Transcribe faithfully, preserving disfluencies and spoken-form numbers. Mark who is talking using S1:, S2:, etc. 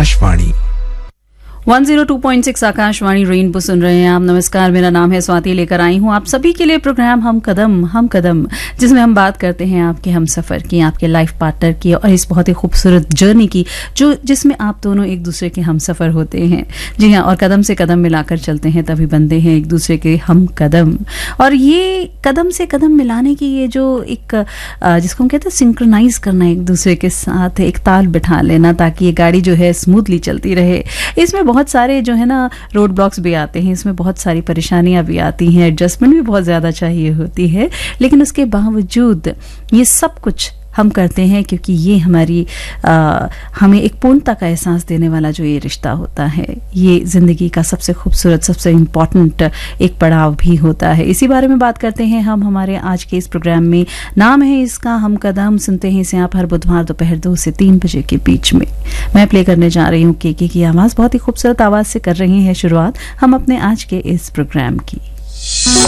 S1: आकाशवाणी
S2: एक सौ दो पॉइंट छह आकाशवाणी रेनबो सुन रहे हैं आप। नमस्कार, मेरा नाम है स्वाति, लेकर आई हूँ आप सभी के लिए प्रोग्राम हम कदम हम कदम, जिसमें हम बात करते हैं आपके हम सफ़र की, आपके लाइफ पार्टनर की और इस बहुत ही खूबसूरत जर्नी की जो जिसमें आप दोनों एक दूसरे के हम सफ़र होते हैं। जी हाँ, और कदम से कदम मिलाकर चलते हैं तभी बनते हैं एक दूसरे के हम कदम। और ये कदम से कदम मिलाने की ये जो एक जिसको हम कहते हैं सिंक्रोनाइज करना, एक दूसरे के साथ एक ताल बिठा लेना ताकि ये गाड़ी जो है स्मूथली चलती रहे, इसमें बहुत सारे जो है ना रोड ब्लॉक्स भी आते हैं, इसमें बहुत सारी परेशानियां भी आती हैं, एडजस्टमेंट भी बहुत ज़्यादा चाहिए होती है, लेकिन उसके बावजूद ये सब कुछ हम करते हैं क्योंकि ये हमारी आ, हमें एक पूर्णता का एहसास देने वाला जो ये रिश्ता होता है, ये ज़िंदगी का सबसे खूबसूरत, सबसे इम्पॉर्टेंट एक पड़ाव भी होता है। इसी बारे में बात करते हैं हम हमारे आज के इस प्रोग्राम में। नाम है इसका हम कदम। सुनते हैं इसे आप हर बुधवार दोपहर दो से तीन बजे के बीच में। मैं प्ले करने जा रही हूँ केके की आवाज़। बहुत ही खूबसूरत आवाज़ से कर रही हैं शुरुआत हम अपने आज के इस प्रोग्राम की।